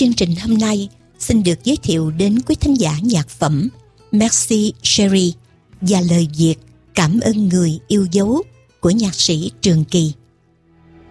chương trình hôm nay xin được giới thiệu đến quý thính giả nhạc phẩm Merci Chérie và lời Việt Cảm ơn người yêu dấu của nhạc sĩ Trường Kỳ.